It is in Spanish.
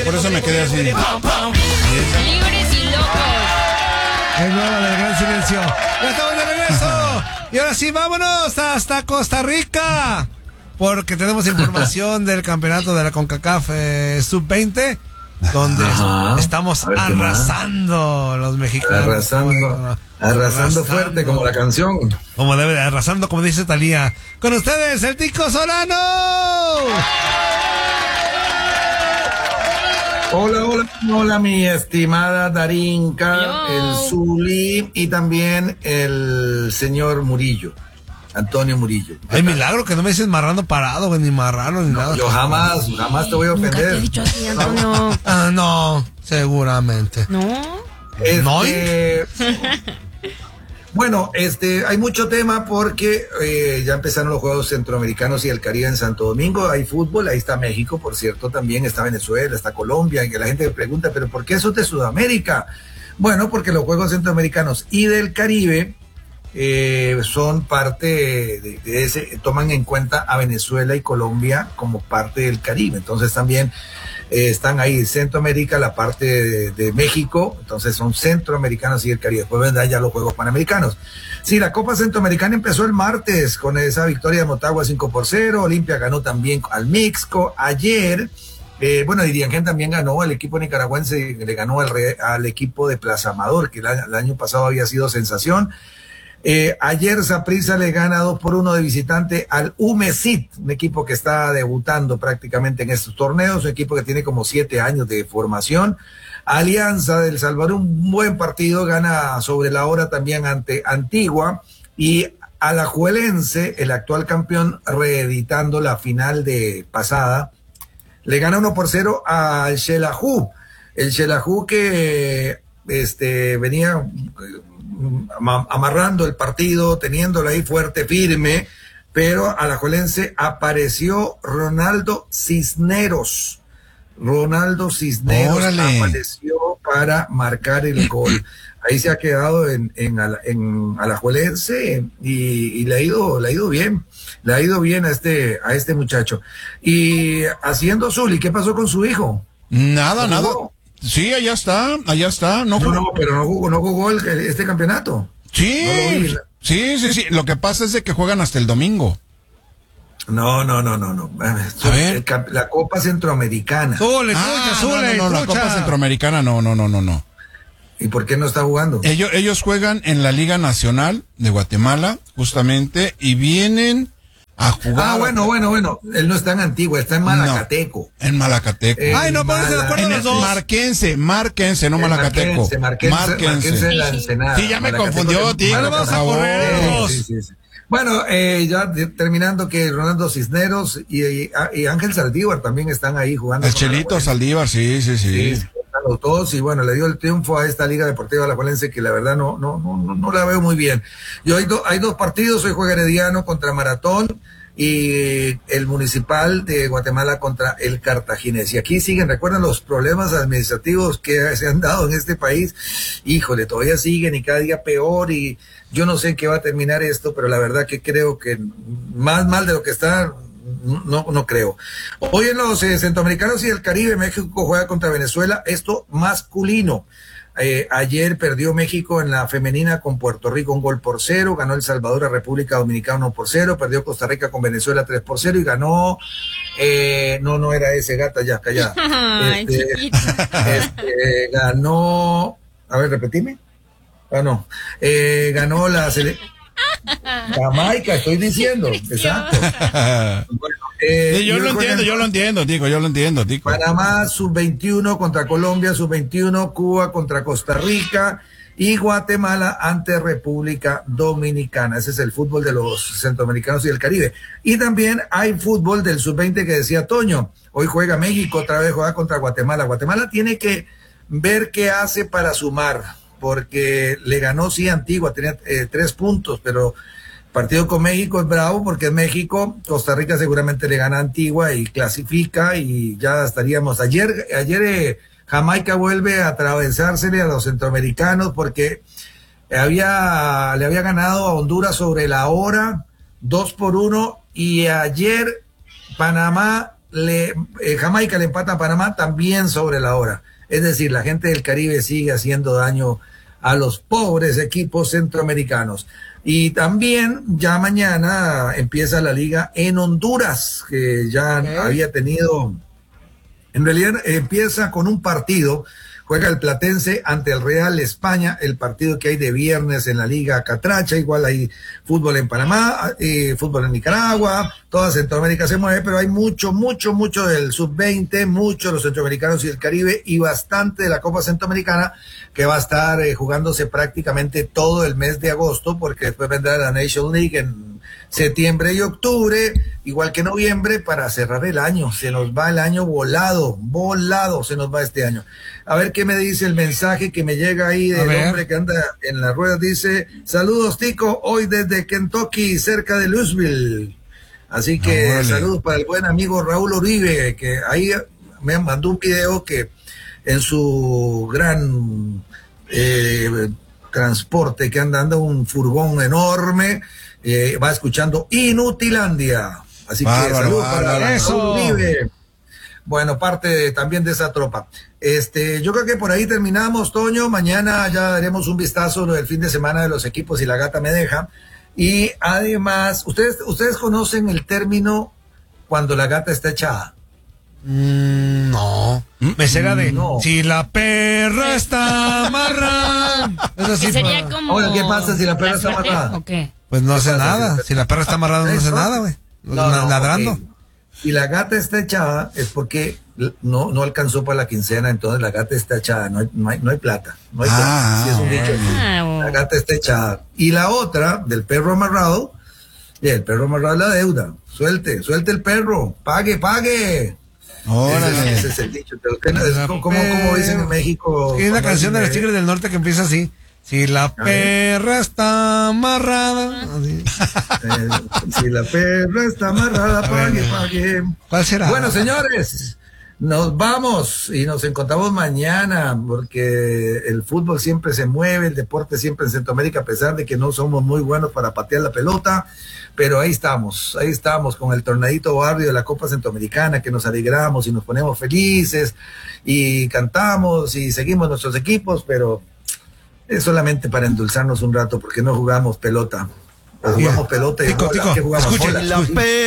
por eso me quedé así. Libres y locos. Es nueva del gran silencio. Ya estamos de regreso. Y ahora sí, vámonos hasta Costa Rica. Porque tenemos información del campeonato de la CONCACAF Sub-20. Donde estamos arrasando los mexicanos. Arrasando fuerte como la canción. Como debe de arrasando, como dice Talía. Con ustedes, el Tico Solano. Hola, mi estimada Darinka, el Zuli y también el señor Murillo, Antonio Murillo. Ay, milagro que no me dices marrano parado, ni marrano, ni nada. Yo jamás te voy a ofender. Nunca te he dicho así, Antonio. No, seguramente. ¿No? Bueno, hay mucho tema porque ya empezaron los Juegos Centroamericanos y el Caribe en Santo Domingo. Hay fútbol, ahí está México, por cierto, también está Venezuela, está Colombia, y que la gente me pregunta, ¿pero por qué eso es de Sudamérica? Bueno, porque los Juegos Centroamericanos y del Caribe son parte de ese, toman en cuenta a Venezuela y Colombia como parte del Caribe. Entonces también están ahí Centroamérica, la parte de México, entonces son centroamericanos y el Caribe. Después vendrán ya los Juegos Panamericanos. Sí, la Copa Centroamericana empezó el martes con esa victoria de Motagua 5-0. Olimpia ganó también al Mixco. Ayer, Diriangén también ganó, el equipo nicaragüense le ganó al equipo de Plaza Amador, que el año pasado había sido sensación. Ayer Saprissa le gana 2-1 de visitante al UMESIT, un equipo que está debutando prácticamente en estos torneos, un equipo que tiene como 7 años de formación. Alianza del Salvador, un buen partido, gana sobre la hora también ante Antigua, y Alajuelense, el actual campeón, reeditando la final de pasada, le gana 1-0 al Xelajú. El Xelajú que venía amarrando el partido, teniéndolo ahí fuerte, firme, pero Alajuelense apareció Ronaldo Cisneros. Órale. Apareció para marcar el gol. Ahí se ha quedado en Alajuelense y le ha ido bien. Le ha ido bien a este muchacho. Y haciendo Zuli, ¿qué pasó con su hijo? Nada. Sí, allá está. No, pero no jugó este campeonato. Sí, no lo vi. Sí. Lo que pasa es de que juegan hasta el domingo. No. A ver. La Copa Centroamericana. No, la Copa Centroamericana no. ¿Y por qué no está jugando? Ellos juegan en la Liga Nacional de Guatemala, justamente, y vienen a jugar. Bueno. Él no está en Antigua, está en Malacateco. En Malacateco. No pónganse de acuerdo los dos. Marquense, no Malacateco. Marquense en la Ensenada. Sí, ya me confundió, tío. Vamos a correr. Sí. Bueno, ya terminando, que Ronaldo Cisneros y Ángel Saldívar también están ahí jugando. El Chelito Saldívar, sí. Están los dos, y bueno, le dio el triunfo a esta Liga Deportiva Alajuelense, que la verdad no la veo muy bien. Hay dos partidos, hoy juega Herediano contra Maratón y el Municipal de Guatemala contra el Cartaginés. Y aquí recuerdan los problemas administrativos que se han dado en este país. Híjole, todavía siguen y cada día peor, y yo no sé en qué va a terminar esto, pero la verdad que creo que más mal de lo que está, no creo. Hoy en los Centroamericanos y el Caribe, México juega contra Venezuela, esto masculino. Ayer perdió México en la femenina con Puerto Rico 1-0, ganó El Salvador a República Dominicana 1-0, perdió Costa Rica con Venezuela 3-0 y ganó, no era ese, gata, ya, callada. Ganó, a ver, repetime. Ganó la Jamaica, estoy diciendo, exacto. Bueno, yo lo entiendo, Tico. Panamá sub-21 contra Colombia, sub-21, Cuba contra Costa Rica y Guatemala ante República Dominicana. Ese es el fútbol de los centroamericanos y del Caribe. Y también hay fútbol del sub-20 que decía Toño. Hoy juega México, otra vez juega contra Guatemala. Guatemala tiene que ver qué hace para sumar, porque le ganó, sí, Antigua, tenía 3 puntos, pero partido con México es bravo porque es México. Costa Rica seguramente le gana a Antigua y clasifica, y ya estaríamos. Ayer Jamaica vuelve a atravesársele a los centroamericanos porque le había ganado a Honduras sobre la hora 2-1, y ayer Panamá Jamaica le empata a Panamá también sobre la hora. Es decir, la gente del Caribe sigue haciendo daño a los pobres equipos centroamericanos. Y también ya mañana empieza la liga en Honduras, que ya había tenido, en realidad empieza con un partido. Juega el Platense ante el Real España, el partido que hay de viernes en la Liga Catracha. Igual hay fútbol en Panamá, fútbol en Nicaragua, toda Centroamérica se mueve, pero hay mucho del sub-20, mucho de los centroamericanos y el Caribe, y bastante de la Copa Centroamericana, que va a estar jugándose prácticamente todo el mes de agosto, porque después vendrá la Nation League en septiembre y octubre, igual que noviembre, para cerrar el año. Se nos va el año volado se nos va este año. A ver qué me dice el mensaje que me llega ahí del hombre que anda en las ruedas. Dice: saludos, Tico, hoy desde Kentucky, cerca de Louisville. Así que saludos para el buen amigo Raúl Uribe, que ahí me mandó un video que en su gran transporte que anda un furgón enorme, va escuchando Inutilandia. Así que saludos para Raúl Uribe. Bueno, parte también de esa tropa. Yo creo que por ahí terminamos, Toño. Mañana ya daremos un vistazo del fin de semana de los equipos, si la gata me deja. Y además, ¿ustedes conocen el término cuando la gata está echada? No. Me será de si la perra está amarrada. Eso sí, sería como. Ahora, ¿qué pasa si la perra está amarrada? ¿O qué? Pues no hace nada. Si la perra está amarrada, no hace nada, güey. Ladrando. Okay. Si la gata está echada es porque no alcanzó para la quincena, entonces la gata está echada, no hay plata. No hay plata. Sí, es un dicho así. La gata está echada. Y la otra, del perro amarrado, el perro amarrado es la deuda. Suelte el perro, pague. Órale. Ese es el dicho. ¿Cómo dicen en México? Es la canción de los Tigres del Norte que empieza así: si la perra está amarrada. Si la perra está amarrada, pague. ¿Cuál será? Bueno, señores, nos vamos y nos encontramos mañana, porque el fútbol siempre se mueve, el deporte siempre en Centroamérica, a pesar de que no somos muy buenos para patear la pelota, pero ahí estamos con el torneito barrio de la Copa Centroamericana, que nos alegramos y nos ponemos felices y cantamos y seguimos nuestros equipos, pero es solamente para endulzarnos un rato, porque no jugamos pelota. O jugamos pelota y Tico, que jugamos escuchen. bola.